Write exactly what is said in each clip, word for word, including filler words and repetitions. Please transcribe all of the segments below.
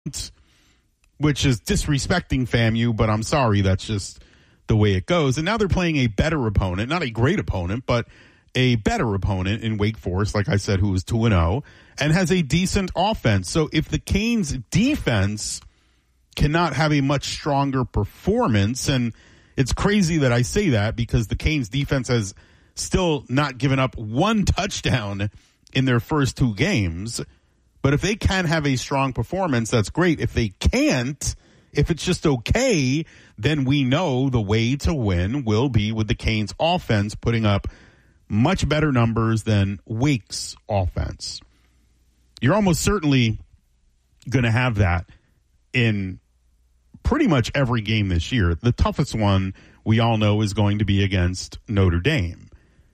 which is disrespecting FAMU, but I'm sorry, that's just the way it goes. And now they're playing a better opponent, not a great opponent, but a better opponent in Wake Forest, like I said, who is two and oh, and has a decent offense. So if the Canes defense cannot have a much stronger performance, and it's crazy that I say that because the Canes defense has still not given up one touchdown in their first two games. But if they can have a strong performance, that's great. If they can't, if it's just okay, then we know the way to win will be with the Canes offense putting up much better numbers than Wake's offense. You're almost certainly going to have that in pretty much every game this year. The toughest one we all know is going to be against Notre Dame.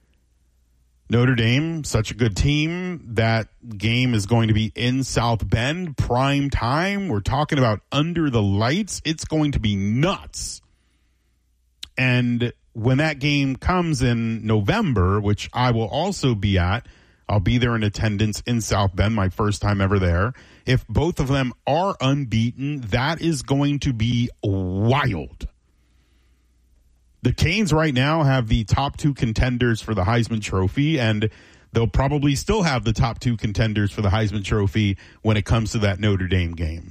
Notre Dame, such a good team. That game is going to be in South Bend, prime time. We're talking about under the lights. It's going to be nuts. And when that game comes in November, which I will also be at, I'll be there in attendance in South Bend, my first time ever there. If both of them are unbeaten, that is going to be wild. The Canes right now have the top two contenders for the Heisman Trophy, and they'll probably still have the top two contenders for the Heisman Trophy when it comes to that Notre Dame game.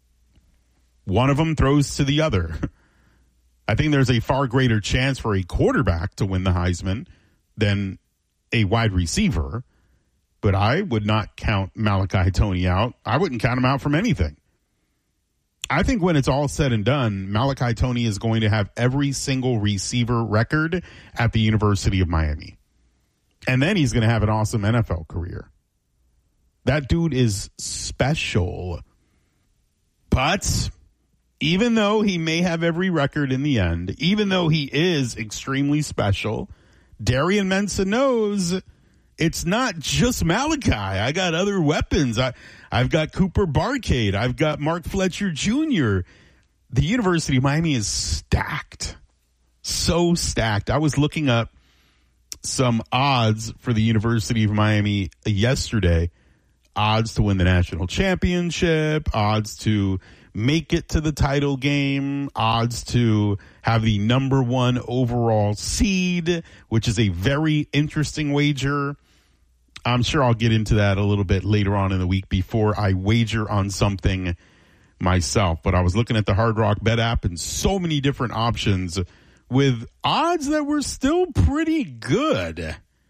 One of them throws to the other. I think there's a far greater chance for a quarterback to win the Heisman than a wide receiver, but I would not count Malachi Toney out. I wouldn't count him out from anything. I think when it's all said and done, Malachi Toney is going to have every single receiver record at the University of Miami. And then he's going to have an awesome N F L career. That dude is special. But even though he may have every record in the end, even though he is extremely special, Darian Mensah knows it's not just Malachi. I got other weapons. I, I've got Cooper Barcade. I've got Mark Fletcher Junior The University of Miami is stacked. So stacked. I was looking up some odds for the University of Miami yesterday. Odds to win the national championship, odds to make it to the title game, odds to have the number one overall seed, which is a very interesting wager. I'm sure I'll get into that a little bit later on in the week before I wager on something myself. But I was looking at the Hard Rock Bet app and so many different options with odds that were still pretty good.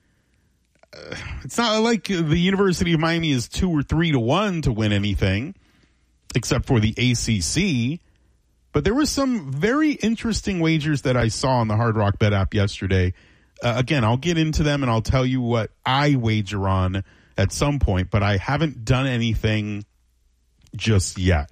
Uh, it's not like the University of Miami is two or three to one to win anything, except for the A C C. But there were some very interesting wagers that I saw on the Hard Rock Bet app yesterday. Uh, again, I'll get into them and I'll tell you what I wager on at some point, but I haven't done anything just yet.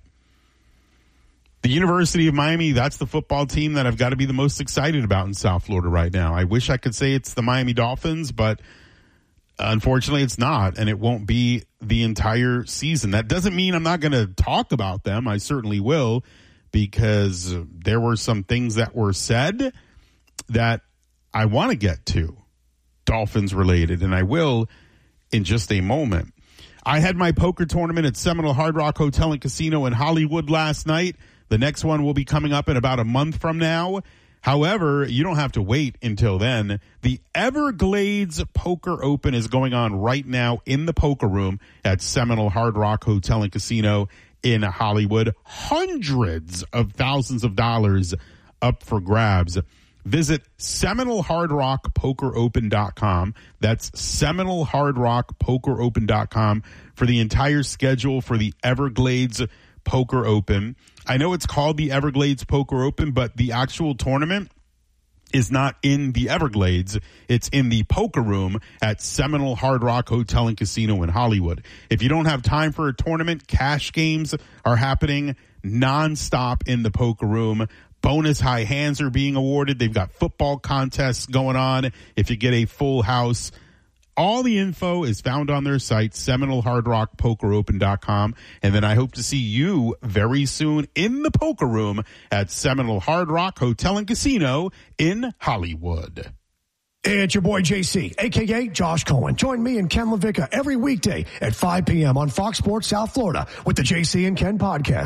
The University of Miami, that's the football team that I've got to be the most excited about in South Florida right now. I wish I could say it's the Miami Dolphins, but unfortunately it's not, and it won't be the entire season. That doesn't mean I'm not going to talk about them. I certainly will, because there were some things that were said that I want to get to, Dolphins related, and I will in just a moment. I had my poker tournament at Seminole Hard Rock Hotel and Casino in Hollywood last night. The next one will be coming up in about a month from now. However, you don't have to wait until then. The Everglades Poker Open is going on right now in the poker room at Seminole Hard Rock Hotel and Casino in Hollywood. Hundreds of thousands of dollars up for grabs. Visit Seminole Hard Rock Poker Open dot com. That's Seminole Hard Rock Poker Open dot com for the entire schedule for the Everglades Poker Open. I know it's called the Everglades Poker Open, but the actual tournament is not in the Everglades. It's in the poker room at Seminole Hard Rock Hotel and Casino in Hollywood. If you don't have time for a tournament, cash games are happening nonstop in the poker room. Bonus high hands are being awarded. They've got football contests going on if you get a full house. All the info is found on their site, Seminole Hard Rock Poker Open dot com. And then I hope to see you very soon in the poker room at Seminole Hard Rock Hotel and Casino in Hollywood. It's your boy J C, a k a. Josh Cohen. Join me and Ken LaVicka every weekday at five p.m. on Fox Sports South Florida with the J C and Ken podcast.